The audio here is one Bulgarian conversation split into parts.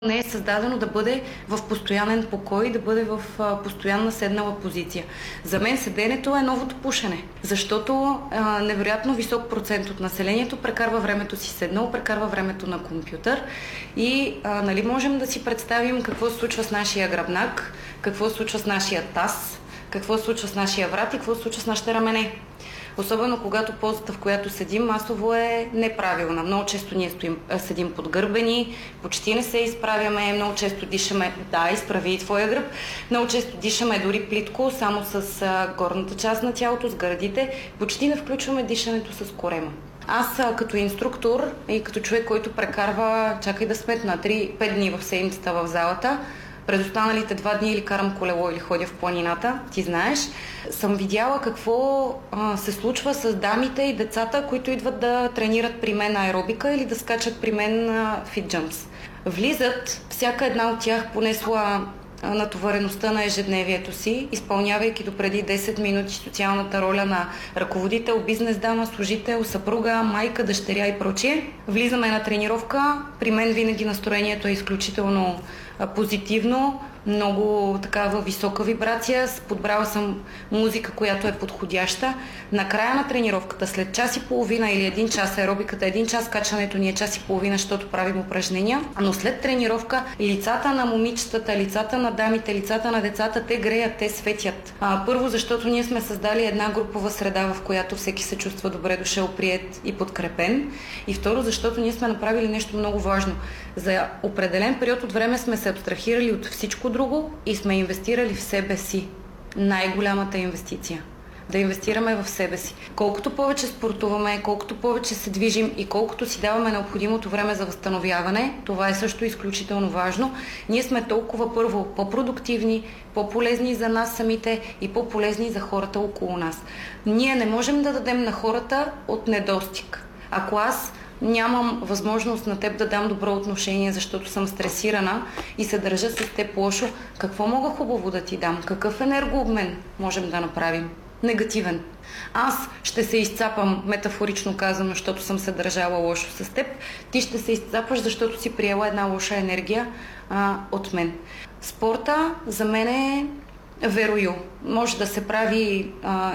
не е създадено да бъде в постоянен покой, да бъде в постоянна седнала позиция. За мен седенето е новото пушене, защото невероятно висок процент от населението прекарва времето си седнал, прекарва времето на компютър и нали можем да си представим какво се случва с нашия гръбнак, какво се случва с нашия таз, какво се случва с нашия врат и какво се случва с нашите рамене. Особено когато позата, в която седим, масово е неправилна. Много често ние седим подгърбени, почти не се изправяме, много често дишаме, изправи и твоя гръб, много често дишаме дори плитко, само с горната част на тялото, с гърдите, почти не включваме дишането с корема. Аз като инструктор и като човек, който прекарва, чакай да сметна, 3-5 дни в седмицата в залата, през останалите 2 дни или карам колело, или ходя в планината, ти знаеш, съм видяла какво се случва с дамите и децата, които идват да тренират при мен аеробика или да скачат при мен фитджъмпс. Влизат, всяка една от тях понесла натовареността на ежедневието си, изпълнявайки допреди 10 минути социалната роля на ръководител, бизнес дама, служител, съпруга, майка, дъщеря и прочие. Влизаме на тренировка, при мен винаги настроението е изключително позитивно, много такава висока вибрация, подбрала съм музика, която е подходяща. Накрая на тренировката, след час и половина или 1 час аеробиката, 1 час качването ни е час и половина, защото правим упражнения, но след тренировка лицата на момичетата, лицата на дамите, лицата на децата, те греят, те светят. Първо, защото ние сме създали една групова среда, в която всеки се чувства добре дошъл, приет и подкрепен. И второ, защото ние сме направили нещо много важно. За определен период от време сме се абстрахирали от всичко друго и сме инвестирали в себе си. Най-голямата инвестиция. Да инвестираме в себе си. Колкото повече спортуваме, колкото повече се движим и колкото си даваме необходимото време за възстановяване, това е също изключително важно, ние сме толкова първо по-продуктивни, по-полезни за нас самите и по-полезни за хората около нас. Ние не можем да дадем на хората от недостиг. Ако аз нямам възможност на теб да дам добро отношение, защото съм стресирана и се държа с теб лошо, какво мога хубаво да ти дам? Какъв енергообмен можем да направим? Негативен. Аз ще се изцапам, метафорично казано, защото съм се държала лошо с теб. Ти ще се изцапаш, защото си приела една лоша енергия от мен. Спорта за мен е верою. Може да се прави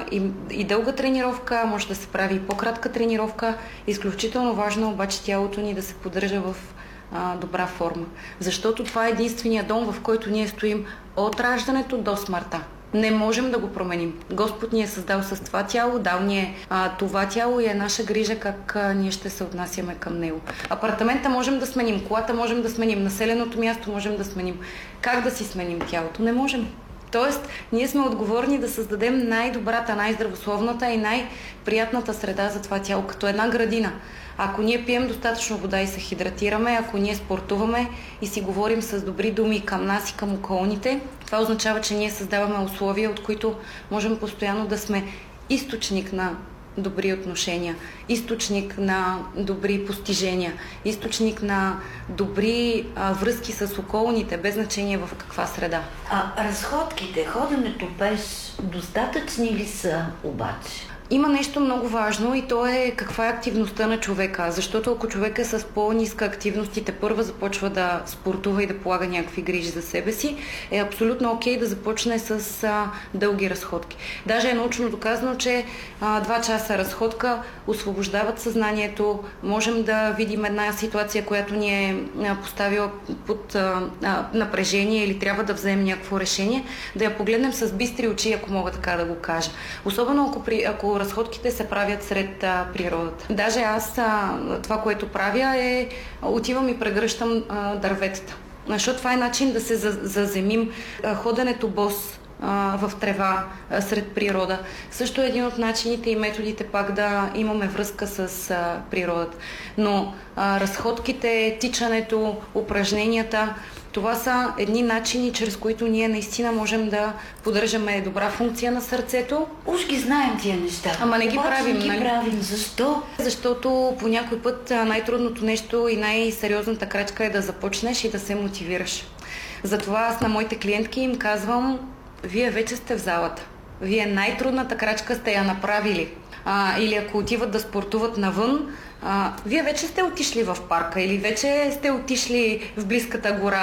и дълга тренировка, може да се прави и по-кратка тренировка. Изключително важно обаче тялото ни да се поддържа в добра форма. Защото това е единствения дом, в който ние стоим от раждането до смъртта. Не можем да го променим. Господ ни е създал с това тяло, дал ни е това тяло и е наша грижа как ние ще се отнасяме към него. Апартамента можем да сменим, колата можем да сменим, населеното място можем да сменим. Как да си сменим тялото? Не можем. Тоест, ние сме отговорни да създадем най-добрата, най-здравословната и най-приятната среда за това тяло, като една градина. Ако ние пием достатъчно вода и се хидратираме, ако ние спортуваме и си говорим с добри думи към нас и към околните, това означава, че ние създаваме условия, от които можем постоянно да сме източник на добри отношения, източник на добри постижения, източник на добри връзки с околните, без значение в каква среда. Разходките, ходенето без, достатъчни ли са обаче? Има нещо много важно и то е каква е активността на човека, защото ако човек е с по-ниска активност и тепърва започва да спортува и да полага някакви грижи за себе си, е абсолютно окей да започне с дълги разходки. Даже е научно доказано, че 2 часа разходка освобождават съзнанието, можем да видим една ситуация, която ни е поставила под напрежение или трябва да вземем някакво решение, да я погледнем с бистри очи, ако мога така да го кажа. Особено ако разходките се правят сред природата. Даже аз това, което правя е отивам и прегръщам дърветата. Защото това е начин да се заземим. Ходенето бос в трева сред природа. Също е един от начините и методите пак да имаме връзка с природата. Но разходките, тичането, упражненията, това са едни начини, чрез които ние наистина можем да поддържаме добра функция на сърцето. Уж ги знаем тия неща. Ама не ги правим, нали? Правим. Защо? Защото по някой път най-трудното нещо и най-сериозната крачка е да започнеш и да се мотивираш. Затова аз на моите клиентки им казвам: вие вече сте в залата. Вие най-трудната крачка сте я направили. Или ако отиват да спортуват навън, вие вече сте отишли в парка или вече сте отишли в близката гора